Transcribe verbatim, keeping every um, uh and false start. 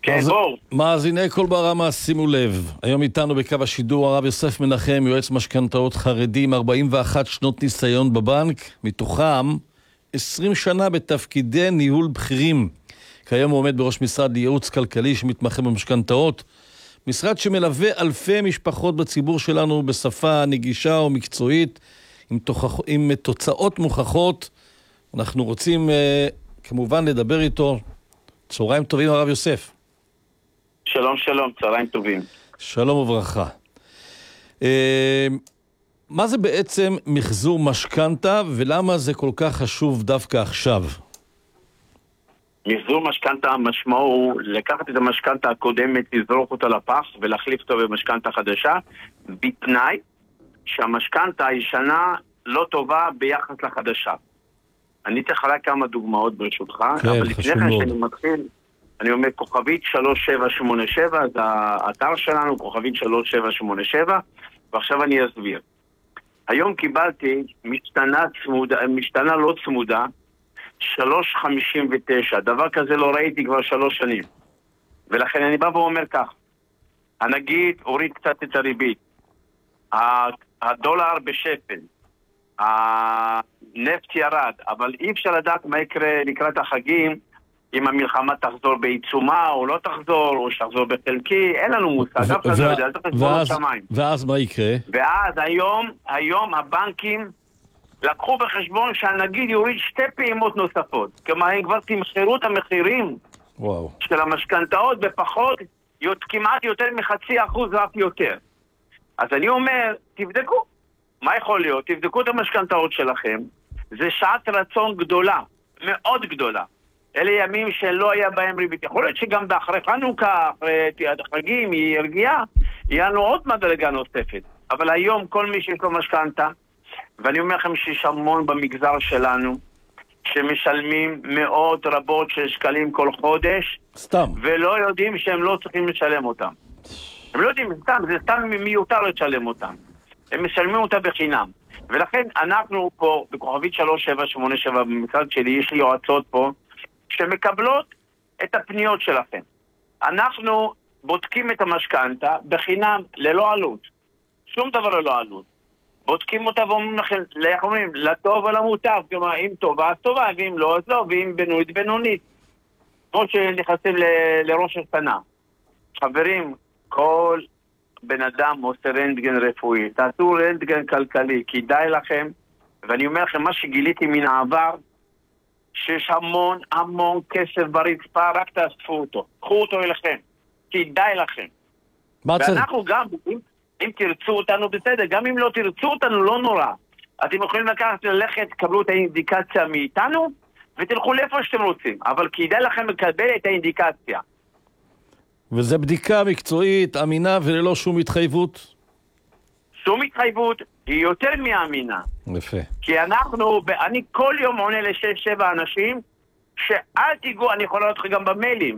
כן, בואו. מאזיני כל ברמה, שימו לב. היום איתנו בקו השידור הרב יוסף מנחם, יועץ משכנתאות חרדי עם ארבעים ואחת שנות ניסיון בבנק, מתוכם עשרים שנה בתפקידי ניהול בכירים. כיום הוא עומד בראש משרד לייעוץ כלכלי שמתמחה במשכנתאות, משרד שמלווה אלפי משפחות בציבור שלנו בשפה נגישה ומקצועית, עם, תוכח... עם תוצאות מוכחות. אנחנו רוצים אה, כמובן לדבר איתו. צהריים טובים הרב יוסף. שלום שלום, צהריים טובים. שלום וברכה. אה, מה זה בעצם מחזור משכנתה ולמה זה כל כך חשוב דווקא עכשיו? מחזור משכנתה המשמעו הוא לקחת את המשכנתה הקודמת, לזרוק אותה לפח ולהחליף אותו במשכנתה חדשה, בתנאי שהמשכנתה הישנה לא טובה ביחס לחדשה. אני אתן לך רק כמה דוגמאות ברשותך, כן, אבל לפני כן שאני מתחיל, אני אומר כוכבית שלוש שבע שמונה שבע, זה האתר שלנו, כוכבית שלוש שבע שמונה שבע, ועכשיו אני אסביר. היום קיבלתי משתנה, צמודה, משתנה לא צמודה, שלוש חמישים ותשע, דבר כזה לא ראיתי כבר שלוש שנים. ולכן אני בא ואומר כך, הנגיד הוריד קצת את הריבית, הדולר בשפל, הנפט ירד, אבל אי אפשר לדעת מה יקרה לקראת החגים, אם המלחמה תחזור בעיצומה או לא תחזור, או שתחזור בחלקי, אין לנו מושג, אף אחד לא יודע, זה חשבון השמיים. ואז מה יקרה? ואז היום, היום הבנקים לקחו בחשבון שהנגיד יוריד שתי פעימות נוספות. כלומר, הם כבר תמחרו את המחירים וואו. של המשכנתאות בפחות, כמעט יותר מחצי אחוז ואף יותר. אז אני אומר, תבדקו. מה יכול להיות? תבדקו את המשכנתאות שלכם. זה שעת רצון גדולה, מאוד גדולה. אלה ימים שלא היה בהם ריבית. יכול להיות שגם באחרי חנוכה, אחרי החגים, היא הרגיעה, יהיה לנו עוד מדרגה נוספת. אבל היום כל מי שיש לו משכנתה, ואני אומר לכם שיש המון במגזר שלנו, שמשלמים מאות רבות של שקלים כל חודש, סתם. ולא יודעים שהם לא צריכים לשלם אותם. הם לא יודעים, סתם, זה סתם מיותר לשלם אותם. הם משלמים אותה בחינם. ולכן אנחנו פה, בכוכבית שלוש שבע שמונה שבע, במשרד שלי, יש לי יועצות פה, שמקבלות את הפניות שלכם. אנחנו בודקים את המשכנתה בחינם, ללא עלות. שום דבר ללא עלות. בודקים אותה ואומרים לכם, אומרים, לטוב ולמוטב, כלומר, אם טובה, אז טובה, ואם לא, אז לא, ואם בינונית, בינונית. כמו שנכנסים ל- לראש השנה. חברים, כל בן אדם עושה רנטגן רפואי, תעשו רנטגן כלכלי, כדאי לכם, ואני אומר לכם, מה שגיליתי מן העבר, שיש המון המון כסף ברצפה, רק תאספו אותו. קחו אותו אליכם. כדאי לכם. ואנחנו גם, אם, אם תרצו אותנו בסדר, גם אם לא תרצו אותנו, לא נורא. אתם יכולים לקחת ללכת, קבלו את האינדיקציה מאיתנו, ותלכו לאיפה שאתם רוצים. אבל כדאי לכם לקבל את האינדיקציה. וזה בדיקה מקצועית, אמינה וללא שום התחייבות? שום התחייבות היא יותר מאמינה. יפה. כי אנחנו, אני כל יום עונה לשש שבע אנשים, שאל תיגעו, אני יכול לראות לך גם במיילים,